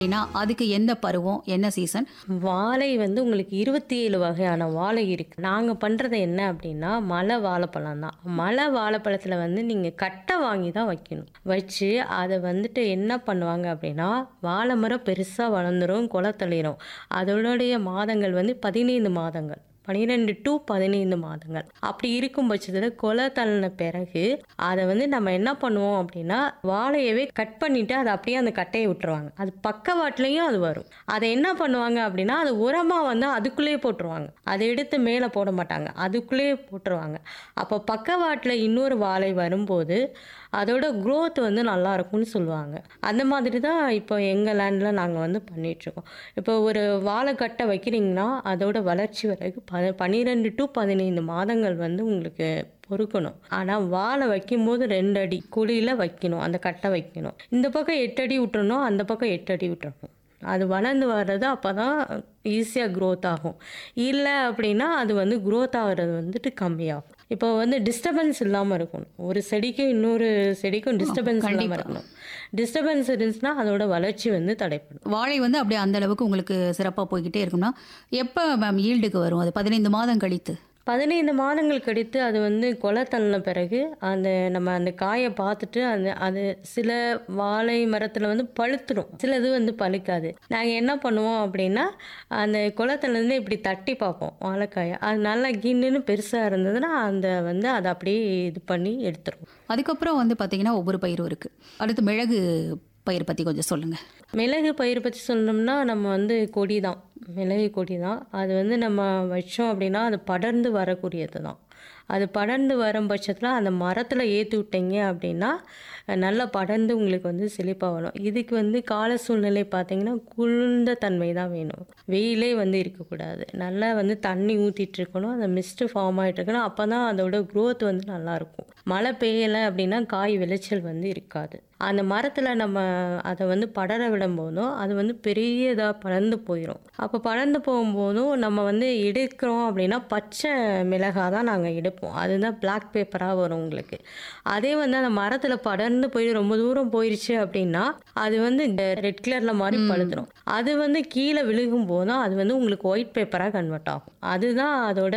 ஏன்னா அதுக்கு என்ன பருவம், என்ன சீசன்? வாழை வந்து உங்களுக்கு 27 வகையான வாழை இருக்கு. நாங்க பண்றது என்ன அப்படின்னா, மலை வாழைப்பழம் தான். மலை வாழைப்பழத்துல வந்து நீங்க கட்டை வாங்கி தான் வைக்கணும். வச்சு அதை வந்துட்டு என்ன பண்ணுவாங்க அப்படின்னா, வாழை மரம் பெருசா வளர்ந்துரும், குலை தள்ளிரும். அதனுடைய மாதங்கள் வந்து 15 மாதங்கள். 12 to 15 மாதங்கள். அப்படி இருக்கும் பட்சத்தில் கொலை தள்ளின பிறகு அதை வந்து நம்ம என்ன பண்ணுவோம் அப்படின்னா, வாழையவே கட் பண்ணிட்டு அதை அப்படியே அந்த கட்டையை விட்டுருவாங்க. அது பக்கவாட்டிலையும் அது வரும். அதை என்ன பண்ணுவாங்க அப்படின்னா, அது உரமாக வந்து அதுக்குள்ளேயே போட்டுருவாங்க. அதை எடுத்து மேலே போட மாட்டாங்க, அதுக்குள்ளேயே போட்டுருவாங்க. அப்போ பக்கவாட்டில் இன்னொரு வாழை வரும்போது அதோட growth வந்து நல்லா இருக்கும்னு சொல்லுவாங்க. அந்த மாதிரி தான் இப்போ எங்கள் லேண்டில் நாங்கள் வந்து பண்ணிகிட்ருக்கோம். இப்போ ஒரு வாழைக்கட்டை வைக்கிறீங்கன்னா அதோட வளர்ச்சி வரைக்கும் 12 to 15 மாதங்கள் வந்து உங்களுக்கு பொறுக்கணும். ஆனால் வாழை வைக்கும்போது 2 அடி குழியில் வைக்கணும், அந்த கட்டை வைக்கணும். இந்த பக்கம் 8 அடி விட்டுறணும், அந்த பக்கம் 8 அடி விட்டுறணும். அது வளர்ந்து வர்றது அப்போ தான் ஈஸியாக க்ரோத் ஆகும். இல்லை அப்படின்னா அது வந்து க்ரோத் ஆகிறது வந்துட்டு கம்மியாகும். இப்போ வந்து டிஸ்டர்பன்ஸ் இல்லாமல் இருக்கணும். ஒரு செடிக்கும் இன்னொரு செடிக்கும் டிஸ்டர்பன்ஸ் இல்லாமல் கண்டிப்பா. இருக்கணும். டிஸ்டர்பன்ஸ் இருந்துச்சுன்னா அதோட வளர்ச்சி வந்து தடைப்படும். வாழை வந்து அப்படியே அந்த அளவுக்கு உங்களுக்கு சிறப்பாக போய்கிட்டே இருக்கும்னா, எப்போ மேம் ஈல்டுக்கு வரும் அது? 15 மாதம் கழித்து. 15 மாதங்கள் கழித்து அது வந்து கொலை தள்ளின பிறகு நம்ம அந்த காயை பார்த்துட்டு அது சில வாழை மரத்தில் வந்து பழுத்துடும், சிலது வந்து பழுக்காது. நாங்கள் என்ன பண்ணுவோம் அப்படின்னா, அந்த கொலை தள்ளிலேருந்து இப்படி தட்டி பார்ப்போம் வாழைக்காயை. அது நல்லா கின்னுன்னு பெருசாக இருந்ததுன்னா அதை அப்படியே இது பண்ணி எடுத்துருவோம். அதுக்கப்புறம் வந்து பார்த்தீங்கன்னா ஒவ்வொரு பயிரும் இருக்குது. அடுத்து மிளகு பயிர் பற்றி கொஞ்சம் சொல்லுங்கள். மிளகு பயிர் பற்றி சொன்னோம்னா நம்ம வந்து கொடி தான், மிளகு கொடி தான். அது வந்து நம்ம வச்சோம் அப்படின்னா அது படர்ந்து வரக்கூடியது தான். அது படர்ந்து வரும் பட்சத்தில் அந்த மரத்தில் ஏற்றி விட்டீங்க அப்படின்னா நல்லா படர்ந்து உங்களுக்கு வந்து செழிப்பாக வரும். இதுக்கு வந்து கால சூழ்நிலை பார்த்தீங்கன்னா குளிர்ந்த தன்மை தான் வேணும். வெயிலே வந்து இருக்கக்கூடாது. நல்லா வந்து தண்ணி ஊற்றிட்டு இருக்கணும், அந்த மிஸ்ட்டு ஃபார்ம் ஆகிட்டு இருக்கணும். அப்போ தான் அதோட growth வந்து நல்லாயிருக்கும். மழை பெய்யலை அப்படின்னா காய் விளைச்சல் வந்து இருக்காது. அந்த மரத்தில் நம்ம அதை வந்து படர விடும் போதும் அது வந்து பெரிய இதாக படர்ந்து போயிடும். அப்போ படர்ந்து போகும்போதும் நம்ம வந்து எடுக்கிறோம் அப்படின்னா பச்சை மிளகாய் தான் நாங்கள் எடுப்போம். அதுதான் பிளாக் பேப்பராக வரும் உங்களுக்கு. அதே வந்து அந்த மரத்தில் படர்ந்து போய் ரொம்ப தூரம் போயிடுச்சு அப்படின்னா அது வந்து ரெட் கலரில் மாதிரி பழுத்துடும். அது வந்து கீழே விழுகும் போதும் அது வந்து உங்களுக்கு ஒயிட் பேப்பராக கன்வெர்ட் ஆகும். அதுதான் அதோட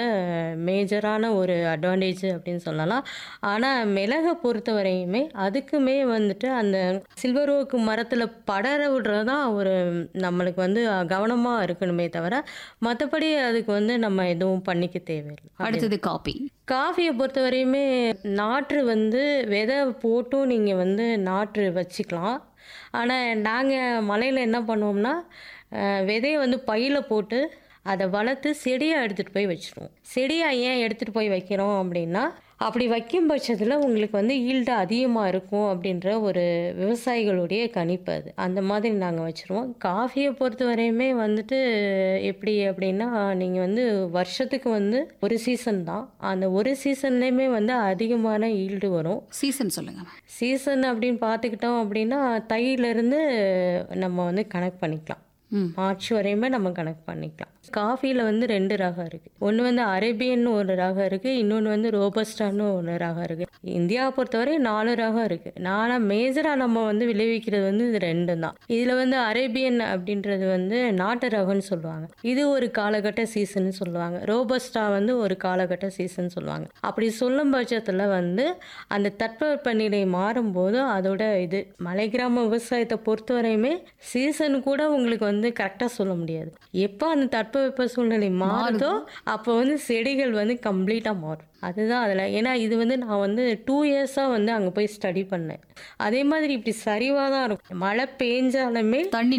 மேஜரான ஒரு அட்வான்டேஜ் அப்படின்னு சொல்லலாம். ஆனால் மிளகை பொறுத்த வரையுமே அதுக்குமே வந்துட்டு அந்த சில்வர் ஓக்கு மரத்தில் படர விடுறது தான் ஒரு நம்மளுக்கு வந்து கவனமாக இருக்கணுமே தவிர மற்றபடி அதுக்கு வந்து நம்ம எதுவும் பண்ணிக்க தேவையில்லை. அடுத்தது காபி. காஃபியை பொறுத்த வரையுமே நாற்று வந்து விதை போட்டும் நீங்கள் வந்து நாற்று வச்சுக்கலாம். ஆனால் நாங்கள் மலையில் என்ன பண்ணுவோம்னா விதையை வந்து பையில் போட்டு அதை வளர்த்து செடியாக எடுத்துகிட்டு போய் வச்சுருவோம். செடியாக ஏன் எடுத்துகிட்டு போய் வைக்கிறோம் அப்படின்னா, அப்படி வைக்கும் பட்சத்தில் உங்களுக்கு வந்து ஈல்டு அதிகமாக இருக்கும் அப்படின்ற ஒரு விவசாயிகளுடைய கணிப்பு அது. அந்த மாதிரி நாங்கள் வச்சுருவோம். காஃபியை பொறுத்த வரையுமே வந்துட்டு எப்படி அப்படின்னா, நீங்கள் வந்து வருஷத்துக்கு வந்து ஒரு சீசன் தான். அந்த ஒரு சீசன்லேயுமே வந்து அதிகமான ஈல்டு வரும். சீசன் சொல்லுங்கள். சீசன் அப்படின்னு பார்த்துக்கிட்டோம் அப்படின்னா தையிலேருந்து நம்ம வந்து கனெக்ட் பண்ணிக்கலாம். மார்ச் வரையுமே நம்ம கனெக்ட் பண்ணிக்கலாம். காஃபியில் வந்து 2 ரகம் இருக்குது. ஒன்று வந்து அரேபியன்னு ஒரு ரகம் இருக்குது, இன்னொன்று வந்து ரோபஸ்டான்னு ஒரு ரகம் இருக்குது. இந்தியாவை பொறுத்தவரை 4 ரகம் இருக்குது. மேஜராக நம்ம வந்து விளைவிக்கிறது வந்து இது 2 தான். இதில் வந்து அரேபியன் அப்படின்றது வந்து நாட்டு ரகம்னு சொல்லுவாங்க. இது ஒரு காலகட்ட சீசன் சொல்லுவாங்க. ரோபஸ்டா வந்து ஒரு காலகட்ட சீசன் சொல்லுவாங்க. அப்படி சொல்லும் பட்சத்தில் வந்து அந்த தட்பவெப்பநிலை மாறும்போது அதோட இது மலை கிராம விவசாயத்தை பொறுத்தவரையுமே சீசன் கூட உங்களுக்கு வந்து கரெக்டாக சொல்ல முடியாது. எப்போ அந்த தட்பவெப்ப சூழ்நிலை மாறுதோ அப்போ வந்து செடிகள் வந்து கம்ப்ளீட்டாக மாறும். அதுதான் அதில். ஏன்னா இது வந்து நான் வந்து 2 இயர்ஸாக வந்து அங்கே போய் ஸ்டடி பண்ணேன். அதே மாதிரி இப்படி சரிவாக தான் இருக்கும். மழை பெஞ்சாலுமே தண்ணி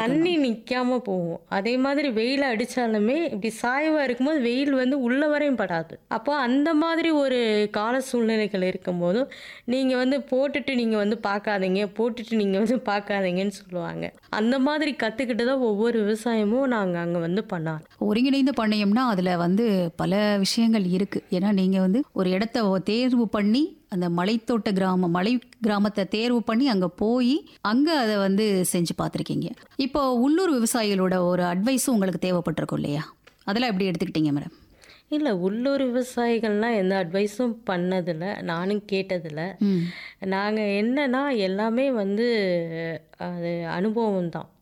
நிற்காம போகும். அதே மாதிரி வெயில் அடித்தாலுமே இப்படி சாய்வாக இருக்கும்போது வெயில் வந்து உள்ள வரையும் படாது. அப்போ அந்த மாதிரி ஒரு கால சூழ்நிலைகள் இருக்கும்போதும் நீங்கள் வந்து போட்டுட்டு நீங்கள் வந்து பார்க்காதீங்கன்னு சொல்லுவாங்க. அந்த மாதிரி கற்றுக்கிட்டு தான் ஒவ்வொரு விவசாயமும் நாங்கள் அங்கே வந்து பண்ணோம். ஒருங்கிணைந்து பண்ணையம்னா அதில் வந்து பல விஷயங்கள் இருக்குது. ஏன்னா நீங்கள் வந்து ஒரு இடத்த தேர்வு பண்ணி அந்த மலை கிராமத்தை தேர்வு பண்ணி அங்கே போய் அங்கே அதை வந்து செஞ்சு பார்த்துருக்கீங்க. இப்போ உள்ளூர் விவசாயிகளோட ஒரு அட்வைஸும் உங்களுக்கு தேவைப்பட்டிருக்கும் இல்லையா? அதெல்லாம் எப்படி எடுத்துக்கிட்டீங்க மேடம்? இல்லை, உள்ளூர் விவசாயிகள்லாம் எந்த அட்வைஸும் பண்ணதில்லை, நானும் கேட்டதில்லை. நாங்கள் என்னன்னா எல்லாமே வந்து அது அனுபவம் தான்.